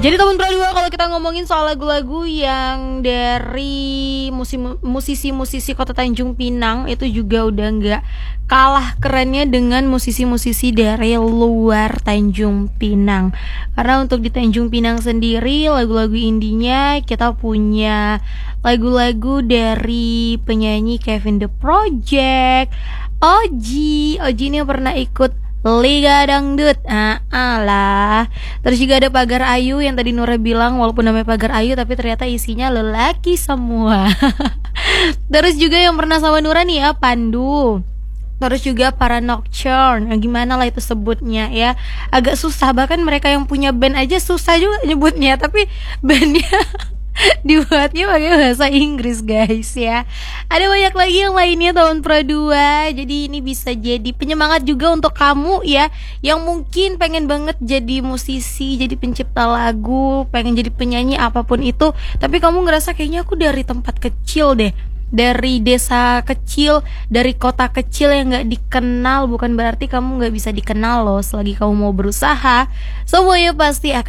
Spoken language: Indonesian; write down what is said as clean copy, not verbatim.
Jadi tahun kedua kalau kita ngomongin soal lagu-lagu yang dari musisi-musisi Kota Tanjung Pinang, itu juga udah nggak kalah kerennya dengan musisi-musisi dari luar Tanjung Pinang. Karena untuk di Tanjung Pinang sendiri, lagu-lagu indinya kita punya lagu-lagu dari penyanyi Kevin The Project, Oji ini pernah ikut Liga Dangdut, lah. Terus juga ada Pagar Ayu yang tadi Nura bilang walaupun namanya Pagar Ayu tapi ternyata isinya lelaki semua. Terus juga yang pernah sama Nura nih ya, Pandu. Terus juga para Nocturne, gimana lah itu sebutnya ya, agak susah, bahkan mereka yang punya band aja susah juga nyebutnya, tapi bandnya dibuatnya pakai bahasa Inggris guys ya. Ada banyak lagi yang lainnya tahun Pro 2. Jadi ini bisa jadi penyemangat juga untuk kamu ya, yang mungkin pengen banget jadi musisi, jadi pencipta lagu, pengen jadi penyanyi apapun itu, tapi kamu ngerasa kayaknya aku dari tempat kecil deh, dari desa kecil, dari kota kecil yang gak dikenal. Bukan berarti kamu gak bisa dikenal loh, selagi kamu mau berusaha, semuanya pasti akan